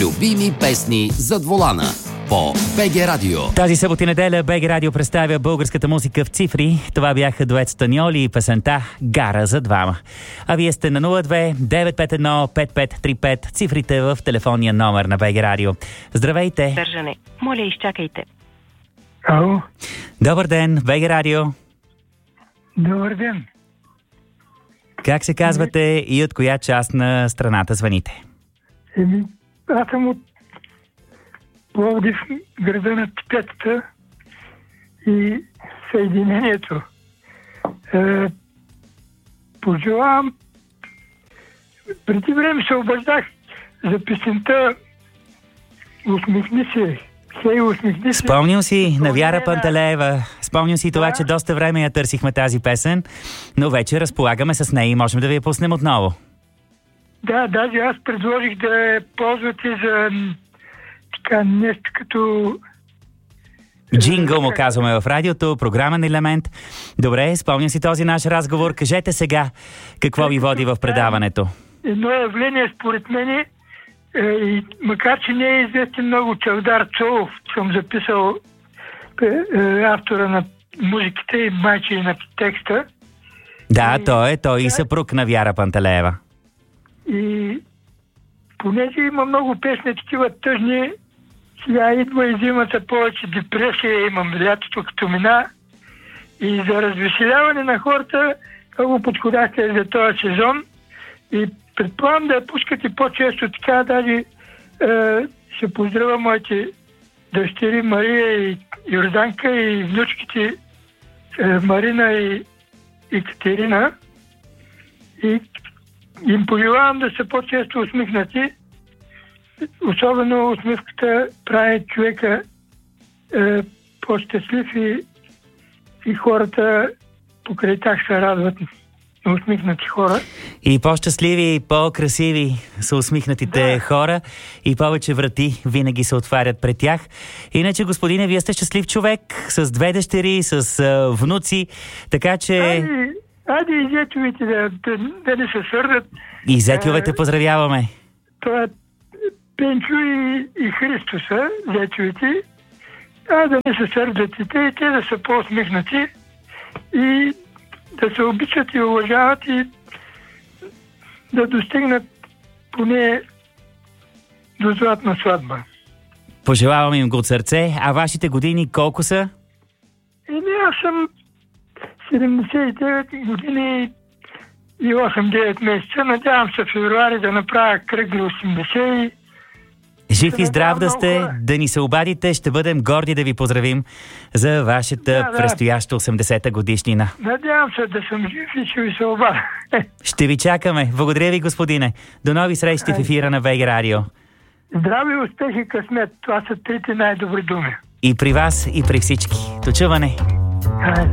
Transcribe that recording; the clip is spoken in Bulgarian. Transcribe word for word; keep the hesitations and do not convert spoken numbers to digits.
Любими песни зад волана по БГ Радио. Тази събота и неделя БГ Радио представя българската музика в цифри. Това бяха дует Станьоли и песента "Гара за двама". А вие сте на нула две девет пет едно пет пет три пет, цифрите в телефонния номер на БГ Радио. Здравейте! Държане. Моля, изчакайте. Ало. Добър ден, БГ Радио. Добър ден. Как се казвате и от коя част на страната звъните? Еми, аз съм от Пловдив, града на Типетата и Съединението. Е, пожелавам... Преди време се обаждах за песента "Усмихни се". Хей, усмихни се. Спомням си на Вяра Панталеева. Спомням си това, да. че доста време я търсихме тази песен, но вече разполагаме с нея и можем да ви я пуснем отново. Да, даже аз предложих да я ползвате за така нещо като... Джингъл му казваме в радиото, програмен елемент. Добре, спомням си този наш разговор. Кажете сега какво ви води в предаването. Едно явление според мен, и макар че не е известен много, Чавдар Цолов, съм записал автора на музиките и майче на текста. Да, и, той е, той и съпруг на Вяра Панталеева. И понеже има много песни такива тъжни, сега идва и зимата, повече депресия имам, лятото като мина. И за развеселяване на хората, много подходяхте за този сезон. И предполагам да я пускате по-често така, даже е, ще поздравя моите дъщери Мария и Йорданка и внучките е, Марина и Екатерина. И им пожелавам да са по-често усмихнати. Особено усмивката прави човека е, по-щастлив и, и хората покрай тях се радват на усмихнати хора. И по-щастливи, и по-красиви са усмихнатите да. хора и повече врати винаги се отварят пред тях. Иначе, господине, вие сте щастлив човек с две дъщери, с а, внуци, така че... Айде, айде и зетовете да, да, да не се сърдат. И зетовете поздравяваме. Това Пенчо и, и Христо са зетовете. А да не се сърдат и те, и те да са по-усмихнати и да се обичат и уважават и да достигнат поне до златна сватба. Пожелавам им го от сърце. А вашите години колко са? Еми, аз съм седемдесет и девет години и осем-девет месеца. Надявам се в февруари да направя кръгли осемдесет. Жив и здрав да сте, да ни се обадите, ще бъдем горди да ви поздравим за вашата да, да. предстояща осемдесета годишнина. Надявам се да съм жив и ще ви се обадя. Ще ви чакаме. Благодаря ви, господине. До нови срещи в ефира на БГ Радио. Здраве, успех и късмет. Това са трите най-добри думи. И при вас, и при всички. До чуване. Айде.